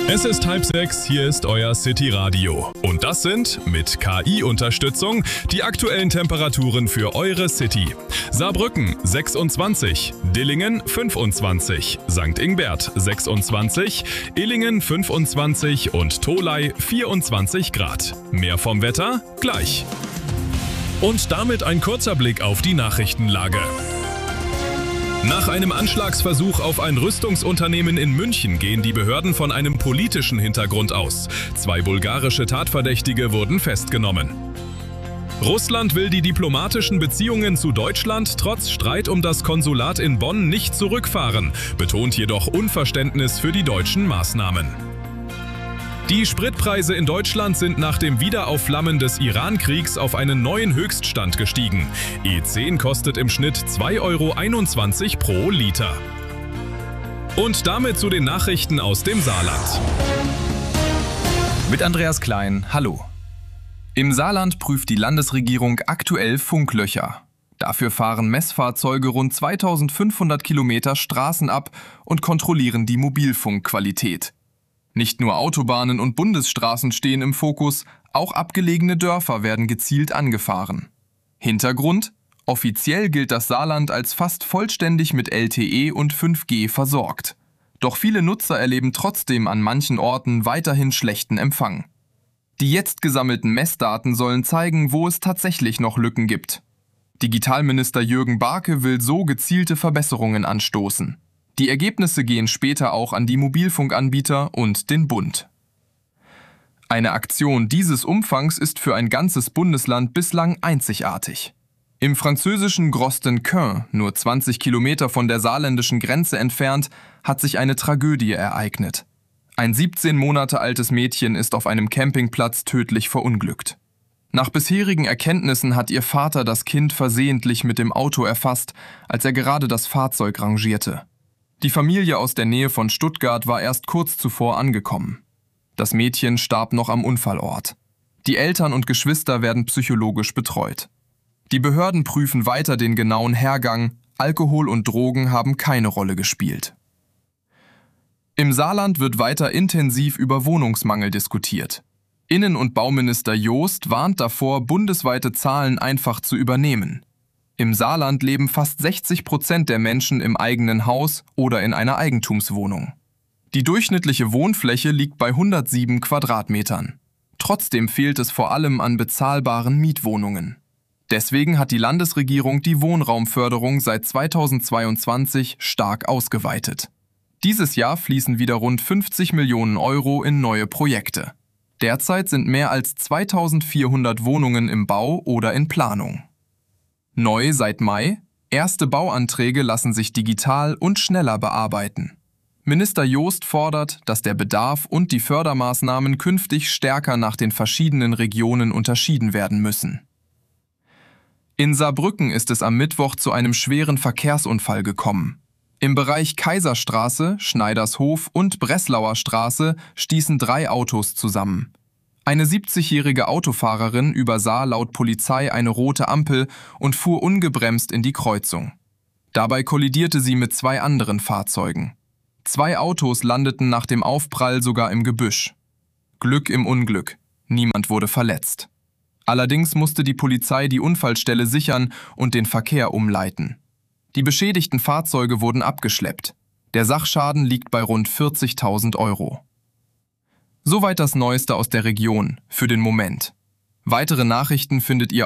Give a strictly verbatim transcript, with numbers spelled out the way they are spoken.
Es ist halb sechs, hier ist euer City Radio. Und das sind, mit K I-Unterstützung, die aktuellen Temperaturen für eure City. Saarbrücken sechsundzwanzig, Dillingen fünfundzwanzig, Sankt Ingbert sechsundzwanzig, Illingen fünfundzwanzig und Tholey vierundzwanzig Grad. Mehr vom Wetter gleich. Und damit ein kurzer Blick auf die Nachrichtenlage. Nach einem Anschlagsversuch auf ein Rüstungsunternehmen in München gehen die Behörden von einem politischen Hintergrund aus. Zwei bulgarische Tatverdächtige wurden festgenommen. Russland will die diplomatischen Beziehungen zu Deutschland trotz Streit um das Konsulat in Bonn nicht zurückfahren, betont jedoch Unverständnis für die deutschen Maßnahmen. Die Spritpreise in Deutschland sind nach dem Wiederaufflammen des Iran-Kriegs auf einen neuen Höchststand gestiegen. E zehn kostet im Schnitt zwei Euro einundzwanzig pro Liter. Und damit zu den Nachrichten aus dem Saarland. Mit Andreas Klein, hallo. Im Saarland prüft die Landesregierung aktuell Funklöcher. Dafür fahren Messfahrzeuge rund zweitausendfünfhundert Kilometer Straßen ab und kontrollieren die Mobilfunkqualität. Nicht nur Autobahnen und Bundesstraßen stehen im Fokus, auch abgelegene Dörfer werden gezielt angefahren. Hintergrund: Offiziell gilt das Saarland als fast vollständig mit L T E und fünf G versorgt. Doch viele Nutzer erleben trotzdem an manchen Orten weiterhin schlechten Empfang. Die jetzt gesammelten Messdaten sollen zeigen, wo es tatsächlich noch Lücken gibt. Digitalminister Jürgen Barke will so gezielte Verbesserungen anstoßen. Die Ergebnisse gehen später auch an die Mobilfunkanbieter und den Bund. Eine Aktion dieses Umfangs ist für ein ganzes Bundesland bislang einzigartig. Im französischen Grostenquin, nur zwanzig Kilometer von der saarländischen Grenze entfernt, hat sich eine Tragödie ereignet. Ein siebzehn Monate altes Mädchen ist auf einem Campingplatz tödlich verunglückt. Nach bisherigen Erkenntnissen hat ihr Vater das Kind versehentlich mit dem Auto erfasst, als er gerade das Fahrzeug rangierte. Die Familie aus der Nähe von Stuttgart war erst kurz zuvor angekommen. Das Mädchen starb noch am Unfallort. Die Eltern und Geschwister werden psychologisch betreut. Die Behörden prüfen weiter den genauen Hergang. Alkohol und Drogen haben keine Rolle gespielt. Im Saarland wird weiter intensiv über Wohnungsmangel diskutiert. Innen- und Bauminister Joost warnt davor, bundesweite Zahlen einfach zu übernehmen. Im Saarland leben fast sechzig Prozent der Menschen im eigenen Haus oder in einer Eigentumswohnung. Die durchschnittliche Wohnfläche liegt bei hundertsieben Quadratmetern. Trotzdem fehlt es vor allem an bezahlbaren Mietwohnungen. Deswegen hat die Landesregierung die Wohnraumförderung seit zweitausendzweiundzwanzig stark ausgeweitet. Dieses Jahr fließen wieder rund fünfzig Millionen Euro in neue Projekte. Derzeit sind mehr als zweitausendvierhundert Wohnungen im Bau oder in Planung. Neu seit Mai: Erste Bauanträge lassen sich digital und schneller bearbeiten. Minister Joost fordert, dass der Bedarf und die Fördermaßnahmen künftig stärker nach den verschiedenen Regionen unterschieden werden müssen. In Saarbrücken ist es am Mittwoch zu einem schweren Verkehrsunfall gekommen. Im Bereich Kaiserstraße, Schneidershof und Breslauer Straße stießen drei Autos zusammen. Eine siebzigjährige Autofahrerin übersah laut Polizei eine rote Ampel und fuhr ungebremst in die Kreuzung. Dabei kollidierte sie mit zwei anderen Fahrzeugen. Zwei Autos landeten nach dem Aufprall sogar im Gebüsch. Glück im Unglück. Niemand wurde verletzt. Allerdings musste die Polizei die Unfallstelle sichern und den Verkehr umleiten. Die beschädigten Fahrzeuge wurden abgeschleppt. Der Sachschaden liegt bei rund vierzigtausend Euro. Soweit das Neueste aus der Region, für den Moment. Weitere Nachrichten findet ihr